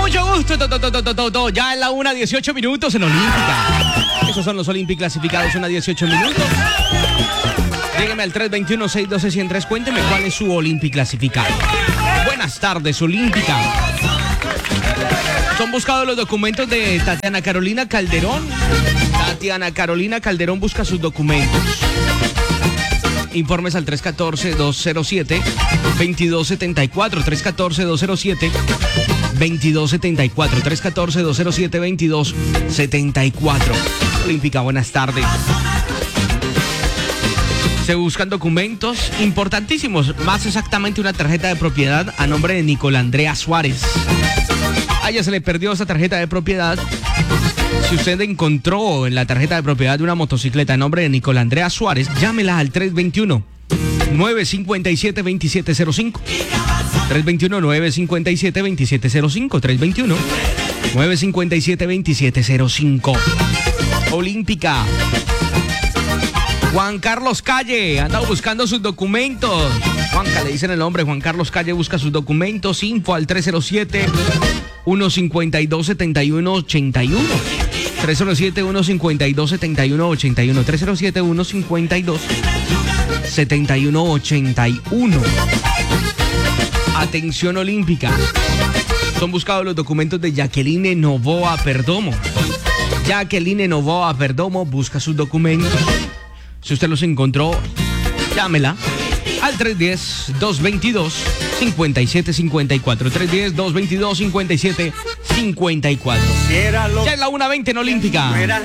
mucho gusto. Ya en la 1:18 minutos en Olímpica. Esos son los Olympic clasificados, 1:18 minutos. Dígame al 321-612-103. Cuénteme cuál es su Olympic clasificado. Buenas tardes, Olímpica. Son buscados los documentos de Tatiana Carolina Calderón. Tatiana Carolina Calderón busca sus documentos. Informes al 314-207-2274. 314-207-2274. 314-207-2274. Olímpica, buenas tardes. Se buscan documentos importantísimos, más exactamente una tarjeta de propiedad a nombre de Nicola Andrea Suárez. A ella se le perdió esa tarjeta de propiedad. Si usted encontró en la tarjeta de propiedad de una motocicleta a nombre de Nicola Andrea Suárez, llámela al 321-957-2705. 321-957-2705. 321-957-2705. Olímpica. Juan Carlos Calle, anda buscando sus documentos. Juanca, le dicen el nombre. Juan Carlos Calle busca sus documentos. Info al 307-152-7181. 307-152-7181. 307-152-7181. Atención, Olímpica. Son buscados los documentos de Jacqueline Novoa Perdomo. Jacqueline Novoa Perdomo busca sus documentos. Si usted los encontró, llámela al 310-222-5754. 310-222-5754. Ya es la 1:20 en Olímpica.